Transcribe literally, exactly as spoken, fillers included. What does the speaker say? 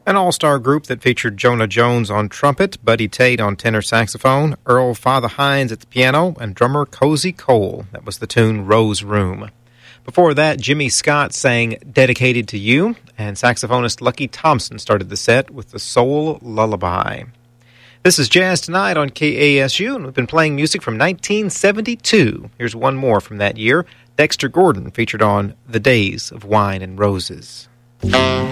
An all-star group that featured Jonah Jones on trumpet, Buddy Tate on tenor saxophone, Earl Father Hines at the piano, and drummer Cozy Cole. That was the tune Rose Room. Before that, Jimmy Scott sang Dedicated to You, and saxophonist Lucky Thompson started the set with the Soul Lullaby. This is Jazz Tonight on K A S U, and we've been playing music from nineteen seventy-two. Here's one more from that year. Dexter Gordon featured on The Days of Wine and Roses.